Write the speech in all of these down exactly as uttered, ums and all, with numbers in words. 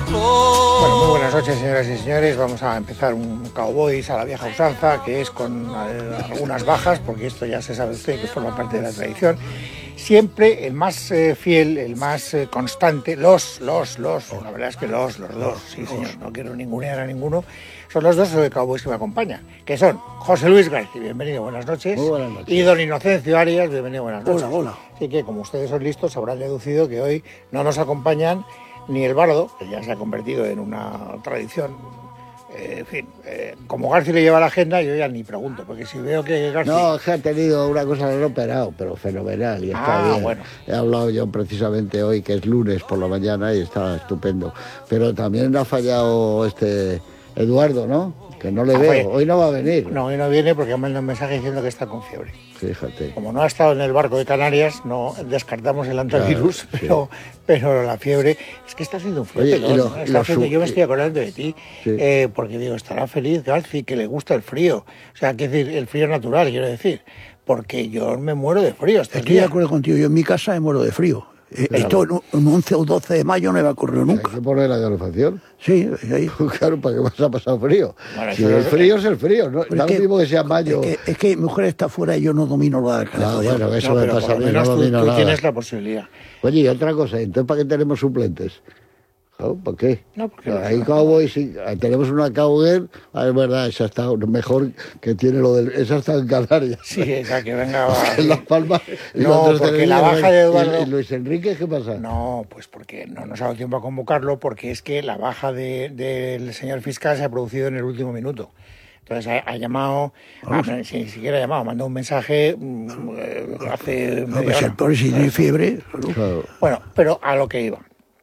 Bueno, muy buenas noches, señoras y señores. Vamos a empezar un Cowboys a la vieja usanza, que es con algunas bajas, porque esto ya se sabe usted que forma parte de la tradición. Siempre el más eh, fiel, el más eh, constante, los, los, los, la verdad es que los, los dos, sí señor, no quiero ningunear a ninguno, son los dos Cowboys que me acompañan, que son José Luis García, bienvenido, buenas noches, Muy buenas noches. y don Inocencio Arias, bienvenido, buenas noches. Hola, hola. Así que como ustedes son listos, habrán deducido que hoy no nos acompañan ni el bardo, que ya se ha convertido en una tradición. Eh, en fin, eh, como García le lleva la agenda, yo ya ni pregunto, porque si veo que García... No, es que ha tenido una cosa, no operado, pero fenomenal, y está Ah, bien. bueno. He hablado yo precisamente hoy, que es lunes por la mañana, y está estupendo. Pero también ha fallado este Eduardo, ¿no? Que no le Ah, veo, fue. hoy no va a venir. No, hoy no viene porque me manda un mensaje diciendo que está con fiebre. Fíjate. Como no ha estado en el barco de Canarias, no descartamos el antivirus, Claro, sí. pero, pero la fiebre... Es que está haciendo un frío. Oye, pelón, y lo- ¿no? y Está lo haciendo- su- yo me estoy acordando de ti, Sí. eh, porque digo, estará feliz García, que le gusta el frío. O sea, quiero decir, el frío natural, quiero decir. Porque yo me muero de frío. Este Estoy de día. acuerdo contigo, yo en mi casa me muero de frío. Eh, Esto en un- en once o doce de mayo no me ha ocurrido Hay nunca. que poner la calefacción. Sí, ahí. Claro, ¿para qué vas a pasar frío? Bueno, Si eso el es- frío es el frío, no, Pero da es lo que- mismo que sea mayo. Es que, es que mi mujer está fuera y yo no domino la Ah, calefacción. bueno, eso No, me pero pasa por a lo mí, no menos tú, domino tú nada. tienes la posibilidad. Oye, y otra cosa, entonces ¿para qué tenemos suplentes? ¿No? ¿Por qué? No, porque Ahí no. Cowboys, sí, tenemos una Cowgirl, ah, es verdad, esa está mejor que tiene lo del... Esa está en Canarias. Sí, esa que venga... En Las Palmas. y No, nosotros porque tenemos- la baja de Eduardo- ¿Y, y Luis Enrique qué pasa? No, pues porque no nos ha dado tiempo a convocarlo, porque es que la baja de- del señor fiscal se ha producido en el último minuto. Entonces ha, ha llamado, ah, si ni siquiera ha llamado, mandó un mensaje mm, eh, hace No, media que si hora. el pobre si tiene fiebre. claro. Claro. Bueno, pero a lo que iba.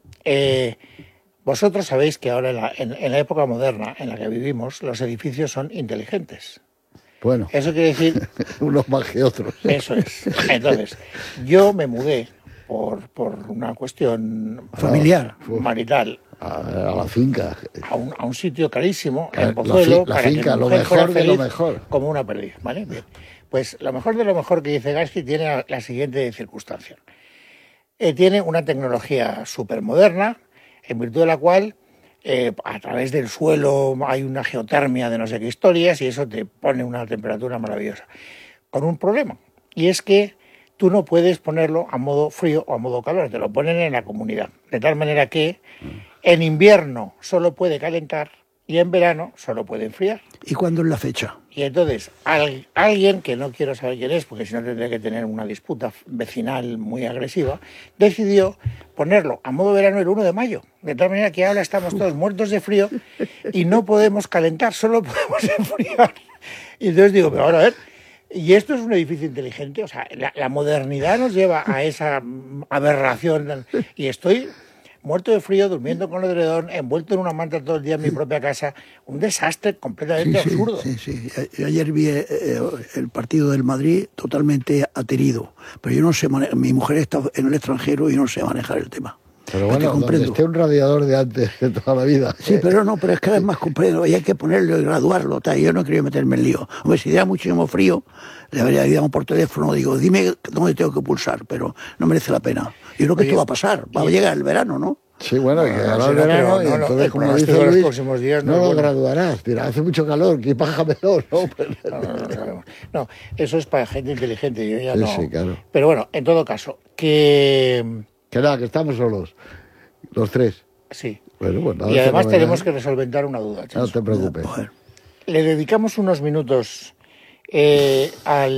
Eh, vosotros sabéis que ahora en la, en- en la época moderna en la que vivimos, los edificios son inteligentes. Bueno, Eso quiere decir, unos más que otros. eso es. Entonces, yo me mudé por, por una cuestión Familiar. marital A, a la finca. a un, a un sitio carísimo, La- en Pozuelo, la fi- la para finca, que mi lo mujer mejor fuera de lo feliz mejor. como una perdiz, ¿vale? Bien. Pues lo mejor de lo mejor que dice Gasky tiene la, la siguiente circunstancia. Eh, tiene una tecnología súper moderna, en virtud de la cual eh, a través del suelo hay una geotermia de no sé qué historias y eso te pone una temperatura maravillosa. Con un problema, y es que tú no puedes ponerlo a modo frío o a modo calor, te lo ponen en la comunidad. De tal manera que en invierno solo puede calentar y en verano solo puede enfriar. ¿Y cuándo es la fecha? Y entonces al- alguien, que no quiero saber quién es, porque si no tendría que tener una disputa vecinal muy agresiva, decidió ponerlo a modo verano el uno de mayo. De tal manera que ahora estamos todos muertos de frío y no podemos calentar, solo podemos enfriar. Y entonces digo, pero ahora a ver... Y esto es un edificio inteligente, o sea, la, la modernidad nos lleva a esa mm, aberración. Y estoy muerto de frío, durmiendo con el edredón, envuelto en una manta todo el día en mi propia casa. Un desastre completamente Sí, sí, absurdo. sí, sí. A- Ayer vi eh, eh, el partido del Madrid totalmente aterido. Pero yo no sé, mane- mi mujer está en el extranjero y no sé manejar el tema. Pero Hay que bueno, donde comprendo. esté un radiador de antes de toda la vida. Sí, pero no, pero es que además comprendo, y hay que ponerlo y graduarlo, tal. Yo no quería meterme en lío. Hombre, si diera muchísimo frío, le habría llamado por teléfono, digo, dime dónde tengo que pulsar, pero no merece la pena. Yo creo que Oye, esto va a pasar, va a llegar el verano, ¿no? Sí, bueno, que No, llegará sí, el no, pero verano y no, no, entonces, el como pronóstico dice de los Luis, próximos días no no es lo bueno. graduarás. Dirá, hace mucho calor, que págamelo, ¿no? No, no, no, no, no, eso es para gente inteligente, yo ya Sí, no. sí, claro. Pero bueno, en todo caso, que Que nada, que estamos solos, los tres. sí. Bueno, pues nada, Y además fenomenal. tenemos que resolventar una duda, No Chencho. te preocupes. Joder. Le dedicamos unos minutos eh,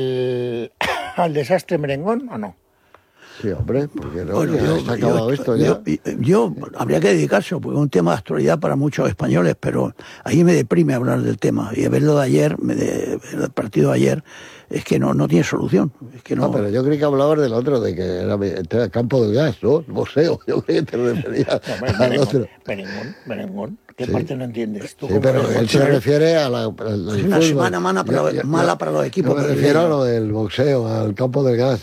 al, al desastre merengón o no? Sí, hombre, porque no, Bueno, ya yo, se ha acabado yo- esto ya. yo- yo- habría que dedicarse, porque es un tema de actualidad para muchos españoles, pero ahí me deprime hablar del tema. Y verlo de ayer, me de, ver el partido de ayer, es que no, no tiene solución. Es que no, No, pero yo creí que hablabas del otro, de que era el campo del gas, ¿no? El boxeo, yo creí que te referías No, al merengón, otro. merengón, merengón. ¿Qué Sí. parte no entiendes? ¿Tú Sí, cómo pero eres él se boxeador? refiere a la... al- al Es una fútbol. semana mala para- Yo- yo- mala yo- para los equipos Yo me brasileños. refiero a lo del boxeo, al campo del gas,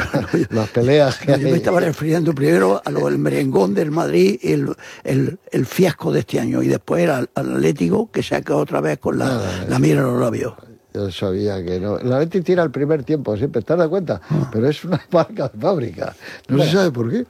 las peleas que No, yo me hay. estaba refiriendo primero a lo del merengón del Madrid, el, el, el fiasco de este año, y después al, al Atlético, que se ha quedado otra vez con la, Nada, la mira en los labios. Yo sabía que no. La Leti tira el primer tiempo, siempre, ¿te das cuenta? Pero es una marca de fábrica. No se sabe por qué.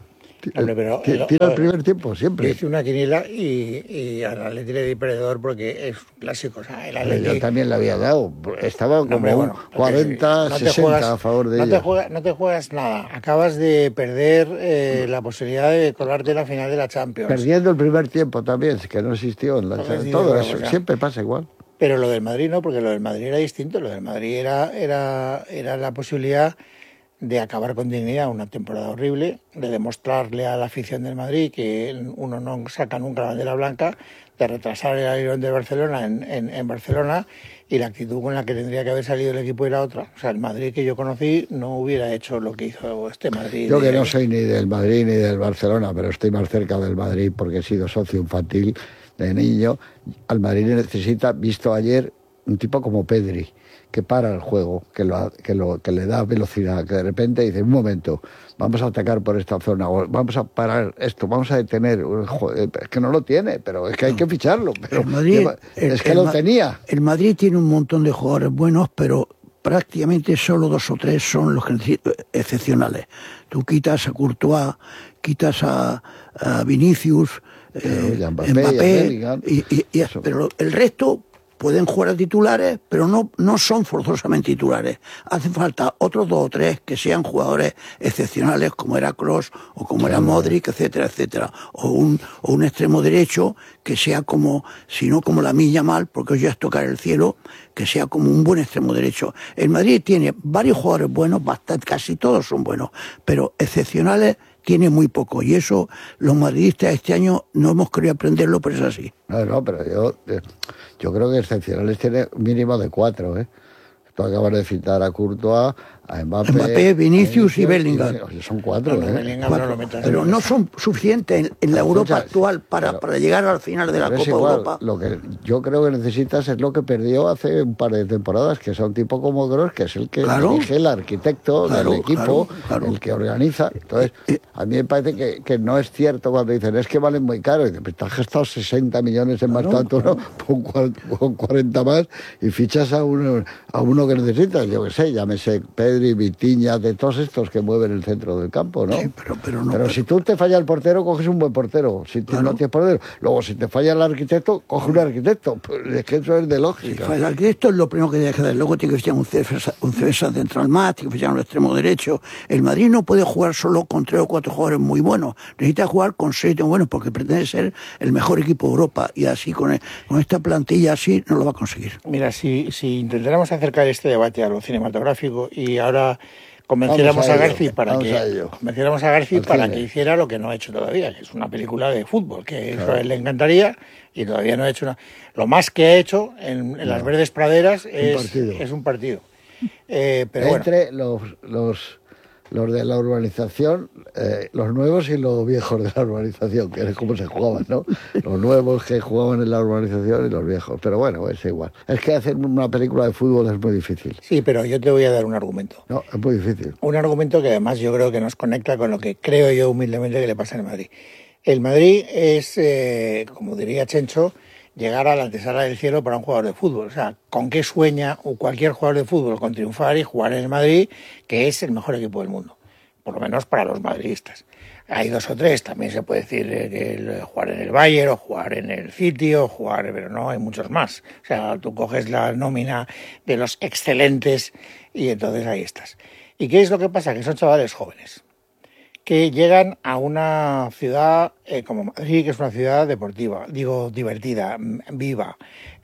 Hombre, pero Tira el, el primer tiempo, siempre. hice una quiniela y, y al Atleti le di perdedor porque es un clásico. O sea, el Atleti, Yo también le había dado. Estaba como hombre, bueno, cuarenta, no te sesenta juegas- a favor de no ella. Te juegas, no te juegas nada. Acabas de perder eh, la posibilidad de colarte en la final de la Champions. Perdiendo el primer tiempo también, que no existió en la No Champions. existió, Todo pero, eso, o sea, siempre pasa igual. Pero lo del Madrid no, porque lo del Madrid era distinto. Lo del Madrid era, era, era la posibilidad de acabar con dignidad una temporada horrible, de demostrarle a la afición del Madrid que uno no saca nunca la bandera blanca, de retrasar el avión de Barcelona en, en, en Barcelona, y la actitud con la que tendría que haber salido el equipo era otra. O sea, el Madrid que yo conocí no hubiera hecho lo que hizo este Madrid. Yo que de- no soy ni del Madrid ni del Barcelona, pero estoy más cerca del Madrid porque he sido socio infantil de niño. Al Madrid necesita, visto ayer, un tipo como Pedri, que para el juego, que, lo, que, lo, que le da velocidad, que de repente dice, un momento, vamos a atacar por esta zona, o vamos a parar esto, vamos a detener. Joder, es que no lo tiene, pero es que hay que ficharlo. Pero El Madrid, lleva- el- es que el lo Ma- tenía. El Madrid tiene un montón de jugadores buenos, pero prácticamente solo dos o tres son los que necesito- excepcionales. Tú quitas a Courtois, quitas a, a Vinicius, Claro, eh, y a Mbappé, y a Bellingham. y, y- y- Eso. pero el resto pueden jugar a titulares, pero no, no son forzosamente titulares. Hacen falta otros dos o tres que sean jugadores excepcionales, como era Kroos o como era Modric, etcétera, etcétera. O un, o un extremo derecho que sea como, si no como la Milla mal, porque hoy ya es tocar el cielo, que sea como un buen extremo derecho. El Madrid tiene varios jugadores buenos, bastante, casi todos son buenos, pero excepcionales tiene muy poco. Y eso los madridistas este año no hemos querido aprenderlo, pero es así. No, no, pero yo, eh, yo creo que excepcionales tiene un mínimo de cuatro, ¿eh? Tú acabas de citar a Courtois, a Mbappé, Mbappé, Vinicius y Bellingham. Oye, son cuatro, No, no, ¿eh? Bellingham Cuatro, no lo metas. pero no son suficientes en, en la Escucha, Europa actual para, pero- para llegar al final de la Pero es Copa igual, Europa. lo que yo creo que necesitas es lo que perdió hace un par de temporadas, que es un tipo como Kroos, que es el que Claro. dirige, el arquitecto Claro, del equipo, claro, claro. el que organiza. Entonces, a mí me parece que, que no es cierto cuando dicen, es que valen muy caro. Y dices, te has gastado sesenta millones en más Claro, tanto, ¿no? Pon cua- pon cuarenta más y fichas a uno, a uno que necesitas. Yo qué sé, llámese Pedri, Vitinha, de todos estos que mueven el centro del campo, ¿no? Sí, pero- pero no- Pero si tú te falla el portero, coges un buen portero. Si te- Claro. no tienes portero. Luego, si te falla el arquitecto, coge un arquitecto. Pues es que eso es de lógica. El arquitecto es lo primero que tiene que hacer. Luego tiene que fichar un defensa, un defensa central más, tiene que fichar un extremo derecho. El Madrid no puede jugar solo con tres o cuatro jugadores muy buenos. Necesita jugar con seis muy buenos porque pretende ser el mejor equipo de Europa. Y así, con, el- con esta plantilla así, no lo va a conseguir. Mira, si, si intentáramos acercar este debate a lo cinematográfico y ahora convenciéramos Vamos a, a ello, Garci para vamos que a ello. convenciéramos a Garci Al para cine. que hiciera lo que no ha hecho todavía, que es una película de fútbol, que eso a él le encantaría y todavía no ha hecho una. Lo más que ha hecho en, en las verdes praderas es partido. es un partido. Eh, pero bueno, Entre los, los, los de la urbanización, eh, los nuevos y los viejos de la urbanización, que es como se jugaban, ¿no? Los nuevos que jugaban en la urbanización y los viejos. Pero bueno, es igual. Es que hacer una película de fútbol es muy difícil. sí, pero yo te voy a dar un argumento. No, es muy difícil. Un argumento que además yo creo que nos conecta con lo que creo yo humildemente que le pasa en el Madrid. El Madrid es, eh, como diría Chencho, llegar a la antesala del cielo para un jugador de fútbol. O sea, ¿con qué sueña o cualquier jugador de fútbol con triunfar y jugar en el Madrid, que es el mejor equipo del mundo? Por lo menos para los madridistas. Hay dos o tres, también se puede decir eh, que el, jugar en el Bayern o jugar en el City o jugar, pero no, hay muchos más. O sea, tú coges la nómina de los excelentes y entonces ahí estás. ¿Y qué es lo que pasa? Que son chavales jóvenes que llegan a una ciudad eh, como Madrid, que es una ciudad deportiva, digo, divertida, m- viva,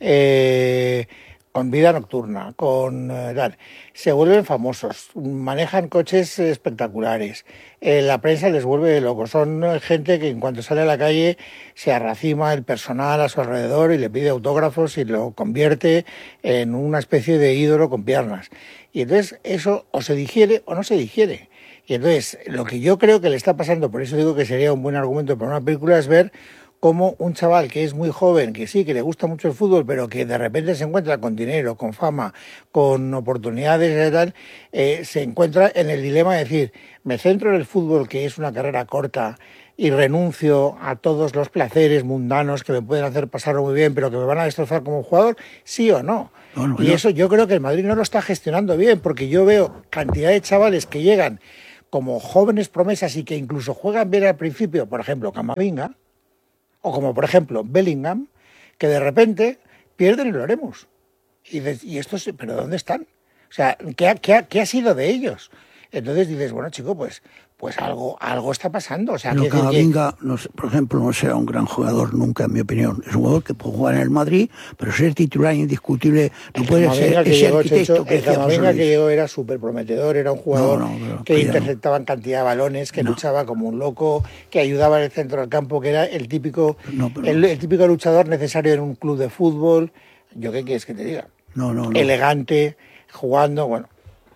eh, con vida nocturna, con eh, tal. Se vuelven famosos, manejan coches espectaculares, eh, la prensa les vuelve locos, son eh, gente que en cuanto sale a la calle se arracima el personal a su alrededor y le pide autógrafos y lo convierte en una especie de ídolo con piernas. Y entonces eso o se digiere o no se digiere. Y entonces, lo que yo creo que le está pasando, por eso digo que sería un buen argumento para una película, es ver cómo un chaval que es muy joven, que sí, que le gusta mucho el fútbol, pero que de repente se encuentra con dinero, con fama, con oportunidades y tal, eh, se encuentra en el dilema de decir, me centro en el fútbol, que es una carrera corta, y renuncio a todos los placeres mundanos que me pueden hacer pasarlo muy bien, pero que me van a destrozar como jugador, sí o no. No, no, y yo- eso yo creo que el Madrid no lo está gestionando bien, porque yo veo cantidad de chavales que llegan como jóvenes promesas y que incluso juegan bien al principio, por ejemplo, Camavinga, o como por ejemplo Bellingham, que de repente pierden y lo haremos. Y, de, y estos, ¿pero dónde están? O sea, ¿qué ha, qué ha, qué ha sido de ellos? Entonces dices, bueno, chico, pues, pues algo, algo está pasando. O sea, pero que Camavinga, que... no sé, por ejemplo, no será un gran jugador nunca, en mi opinión. Es un jugador que puede jugar en el Madrid, pero ser titular indiscutible no el puede ser que ese llegó, arquitecto Checho, que el Camavinga que llegó era súper prometedor, era un jugador no, no, que interceptaba en cantidad de balones, que no. luchaba como un loco, que ayudaba en el centro del campo, que era el típico, no, pero... el, el típico luchador necesario en un club de fútbol. ¿Yo qué quieres que te diga? No, no, no. Elegante, jugando, bueno.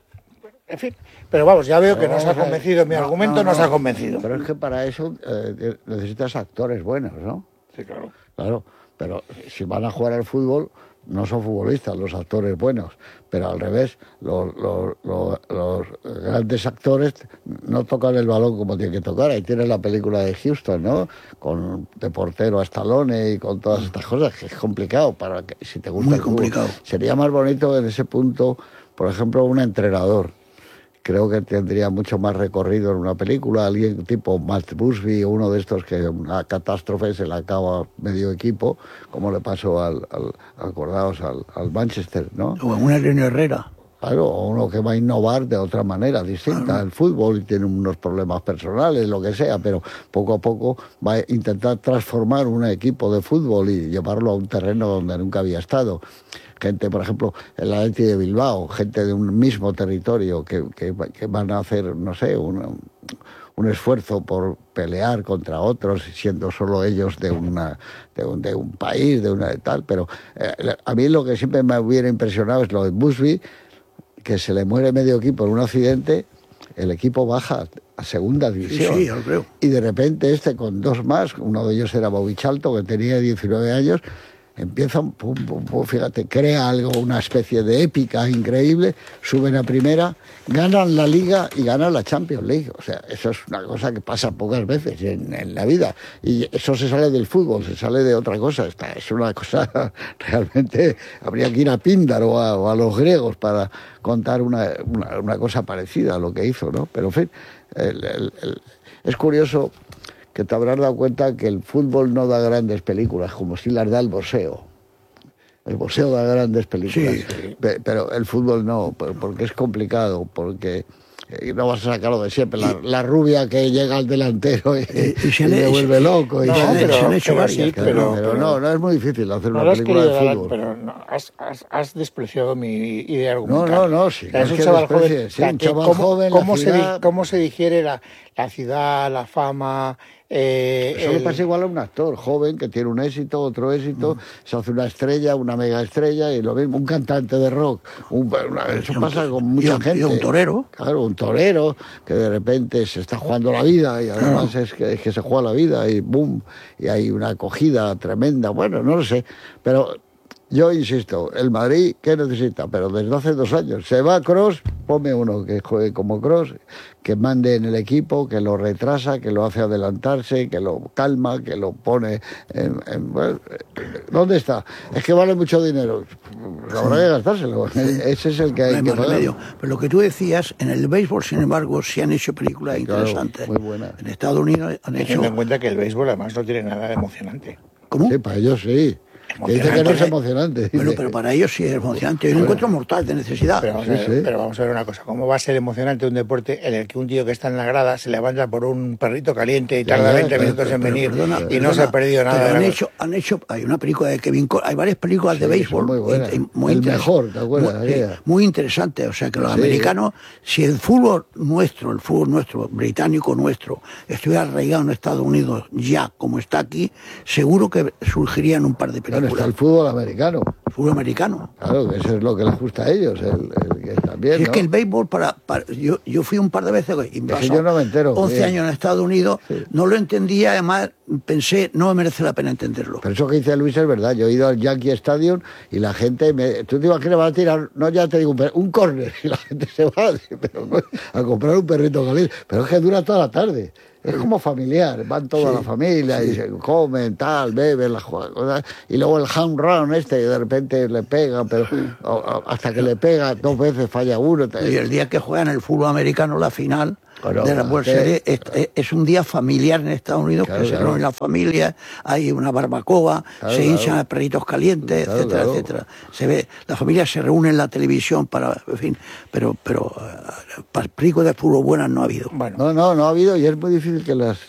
En fin, pero vamos, ya veo que no, nos ha convencido, mi no, argumento no, no, nos ha convencido. Pero es que para eso eh, necesitas actores buenos, ¿no? Sí, claro. Claro, pero si van a jugar al fútbol, no son futbolistas los actores buenos, pero al revés, los, los, los, los grandes actores no tocan el balón como tienen que tocar. Ahí tienes la película de Houston, ¿no? Con de portero a Stallone y con todas estas cosas, que es complicado para que si te gusta. Muy complicado. Fútbol. Sería más bonito en ese punto, por ejemplo, un entrenador. Creo que tendría mucho más recorrido en una película, alguien tipo Matt Busby o uno de estos que una catástrofe se le acaba medio equipo, como le pasó al, al acordaos, al, al Manchester, ¿no? O en una Línea Herrera. Claro, o uno que va a innovar de otra manera distinta al fútbol y tiene unos problemas personales, lo que sea, pero poco a poco va a intentar transformar un equipo de fútbol y llevarlo a un terreno donde nunca había estado. Gente, por ejemplo, el Athletic de Bilbao, gente de un mismo territorio que, que, que van a hacer, no sé, un, un esfuerzo por pelear contra otros, siendo solo ellos de una de un, de un país, de una de tal. Pero eh, a mí lo que siempre me hubiera impresionado es lo de Busby, que se le muere medio equipo en un accidente, el equipo baja a segunda división. Sí, sí, yo creo. Y de repente este con dos más, uno de ellos era Bobichalto, que tenía diecinueve años, empieza, pum, pum, pum, fíjate, crea algo, una especie de épica increíble, suben a primera, ganan la Liga y ganan la Champions League. O sea, eso es una cosa que pasa pocas veces en, en la vida. Y eso se sale del fútbol, se sale de otra cosa. Esta es una cosa, realmente, habría que ir a Píndaro o a, o a los griegos para contar una, una, una cosa parecida a lo que hizo, ¿no? Pero, en fin, el, el, el, es curioso que te habrás dado cuenta que el fútbol no da grandes películas, como si las da el boxeo. El boxeo da grandes películas, sí, sí. pero el fútbol no, porque es complicado, porque no vas a sacarlo de siempre. La, la rubia que llega al delantero y, y, y se le vuelve loco. No, y se, pero, se han hecho pero, varias. sí, pero, pero, pero no, no es muy difícil hacer no una película de dar, fútbol. Pero no, has, has, has despreciado mi idea argumental. No, no, no, sí. Es no un es chaval joven. Sí, o sea, un chaval ¿cómo, joven, cómo, la se, ciudad... ¿Cómo se digiere la, la ciudad, la fama? Eh, Eso el... le pasa igual a un actor joven que tiene un éxito, otro éxito, mm. se hace una estrella, una mega estrella y lo mismo, un cantante de rock. Un, una, eso un, pasa con mucha un, gente. Y un torero. Claro, un torero que de repente se está jugando la vida y además mm. es, que, es que se juega la vida y boom, y hay una acogida tremenda. Bueno, no lo sé, pero... Yo insisto, el Madrid, ¿qué necesita? Pero desde hace dos años. Se va Kroos, ponme uno que juegue como Kroos, que mande en el equipo, que lo retrasa, que lo hace adelantarse, que lo calma, que lo pone en... en bueno, ¿dónde está? Es que vale mucho dinero. Habrá que gastárselo. Ese es el que hay no hay que pagar. Remedio. Pero lo que tú decías, en el béisbol, sin embargo, sí han hecho películas sí, claro, interesantes. Muy buenas. En Estados Unidos han hecho... Teniendo en cuenta que el béisbol además no tiene nada de emocionante. ¿Cómo? Sí, para ellos sí. Que dice que no es emocionante. Bueno, pero para ellos sí es emocionante. Es un encuentro mortal de necesidad. Pero vamos, sí, ver, sí. pero vamos a ver una cosa. ¿Cómo va a ser emocionante un deporte en el que un tío que está en la grada se levanta por un perrito caliente y tarda veinte pero, minutos pero, en pero, venir perdona, y perdona, no se ha perdido nada? Pero han hecho, han hecho, hay una película de Kevin Costner, hay varias películas sí, de béisbol. Muy buenas. Muy el mejor, ¿te acuerdas? Muy, eh, muy interesante. O sea, que los sí. americanos, si el fútbol nuestro, el fútbol nuestro, británico nuestro, estuviera arraigado en Estados Unidos ya como está aquí, seguro que surgirían un par de películas. Bueno, está el fútbol americano. El fútbol americano. Claro, eso es lo que les gusta a ellos. El, el que también, si es ¿no? que el béisbol, para, para yo, yo fui un par de veces, y es que yo no me entero. once bien. años en Estados Unidos, sí. no lo entendía, además pensé, no me merece la pena entenderlo. Pero eso que dice Luis es verdad. Yo he ido al Yankee Stadium y la gente, me, tú te imaginas, van a tirar, no ya te digo, un, un córner, y la gente se va pero, a comprar un perrito caliente. Pero es que dura toda la tarde. Es como familiar, van toda sí, la familia sí. y se comen, tal, beben, la juegan, y luego el home run este, y de repente le pega, pero o, o, hasta que le pega dos veces falla uno. Y el día que juegan el fútbol americano la final, Bueno, de la World que, Series. Es, es, es un día familiar en Estados Unidos, claro, que se reúnen claro. la familia, hay una barbacoa, Claro, se hinchan claro. a perritos calientes, Claro, etcétera, claro. etcétera. Se ve, la familia se reúne en la televisión para, en fin, pero, pero uh, películas de fútbol buenas no ha habido. Bueno, No, no, no ha habido y es muy difícil que las...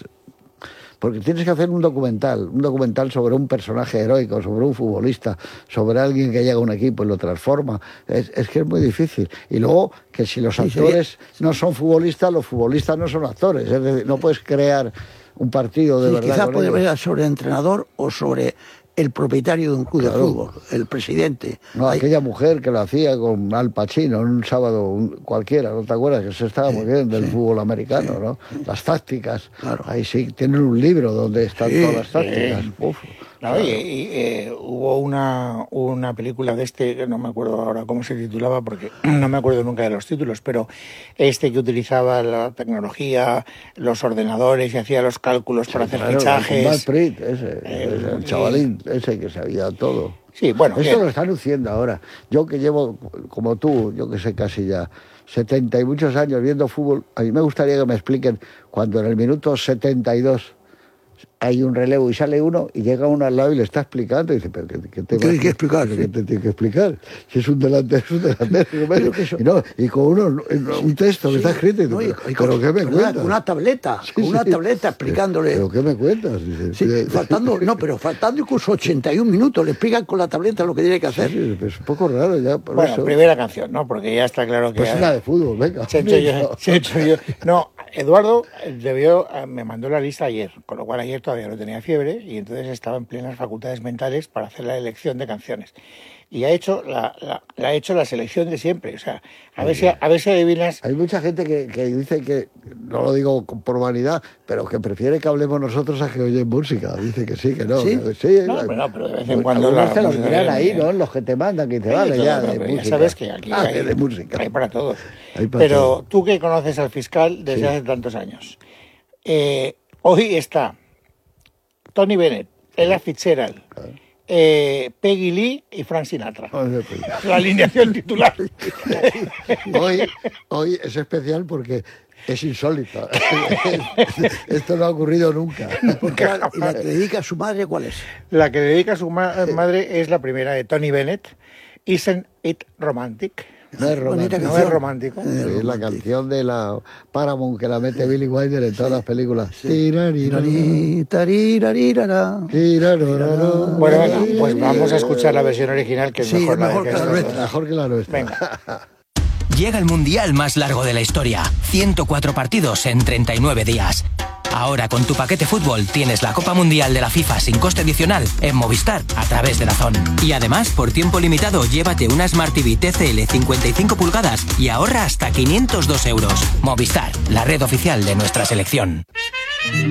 Porque tienes que hacer un documental, un documental sobre un personaje heroico, sobre un futbolista, sobre alguien que llega a un equipo y lo transforma. Es, es que es muy difícil. Y luego, que si los Sí, actores no son futbolistas, los futbolistas no son actores. Es decir, no puedes crear un partido de Sí, verdad. quizás con podría ellos. ver sobre el entrenador o sobre el propietario de un club Claro. de fútbol, el presidente. No, Hay- aquella mujer que lo hacía con Al Pacino en un sábado un- cualquiera, ¿no te acuerdas? Que se estaba muy bien del sí, fútbol americano, ¿no? Las tácticas. Claro. Ahí sí, tienen un libro donde están Sí, todas las tácticas. sí. Uf, no, y, y, eh, hubo una, una película de este, que no me acuerdo ahora cómo se titulaba, porque no me acuerdo nunca de los títulos, pero este que utilizaba la tecnología, los ordenadores y hacía los cálculos para hacer claro, con fichajes. Brad Pitt, ese, Eh, ese, el y- chavalín, ese que sabía todo. Sí, bueno, Esto que- lo están haciendo ahora. Yo que llevo, como tú, yo que sé casi ya, setenta y muchos años viendo fútbol, a mí me gustaría que me expliquen cuando en el minuto setenta y dos hay un relevo y sale uno y llega uno al lado y le está explicando y dice, pero ¿qué, qué te ¿Qué va a hay que explicar? ¿Qué te tiene que explicar? Si es un delantero, es un delantero. Y, no, y con uno, un texto que está escrito y dice, No, y- pero, y con- ¿pero qué me con una- cuentas? con una tableta, con una tableta explicándole. ¿Pero qué me cuentas? Dice, Sí, faltando, no, pero faltando incluso ochenta y un minutos, le explican con la tableta lo que tiene que hacer. Sí, es un poco raro ya, por bueno, eso. primera canción, ¿no? Porque ya está claro que... Pues una de fútbol, venga. Se ha hecho yo, se ha hecho yo. No, Eduardo debió, me mandó la lista ayer, con lo cual ayer todavía no tenía fiebre y entonces estaba en plenas facultades mentales para hacer la elección de canciones. Y ha hecho la, la, la ha hecho la selección de siempre. O sea, a ver si, a ver si adivinas. Hay mucha gente que, que dice que, no lo digo por vanidad, pero que prefiere que hablemos nosotros a que oyen música. Dice que sí, que no. ¿Sí? Que, sí No, hay- pero no, pero de vez en Algunos cuando la te los música miran viene ahí, bien. ¿no? Los que te mandan, que te Hay vale de ya, todo, de pero música. ya sabes que aquí Ah, hay, que de música. hay para todos. Hay para Pero todo. tú que conoces al fiscal desde Sí. hace tantos años, eh, hoy está Tony Bennett, Ella Fitzgerald, eh, Peggy Lee y Frank Sinatra. Joder, pues. La alineación titular. Hoy, hoy es especial porque es insólito. Esto no ha ocurrido nunca. ¿Y la que dedica a su madre cuál es? La que dedica a su ma- madre es la primera de Tony Bennett, Isn't It Romantic. No es Bonita romántico. No canción. es romántico. Sí, es la canción de la Paramount que la mete Billy Wilder en todas las películas. Tirarira, Tari, tarirarirara. tirarara. Bueno, venga, pues vamos a escuchar la versión original, que es Sí, mejor, es la mejor de que la estas nuestra. dos. Mejor que la nuestra. Venga. Llega el mundial más largo de la historia. ciento cuatro partidos en treinta y nueve días. Ahora con tu paquete fútbol tienes la Copa Mundial de la FIFA sin coste adicional en Movistar a través de DAZN. Y además, por tiempo limitado, llévate una Smart T V T C L cincuenta y cinco pulgadas y ahorra hasta quinientos dos euros. Movistar, la red oficial de nuestra selección.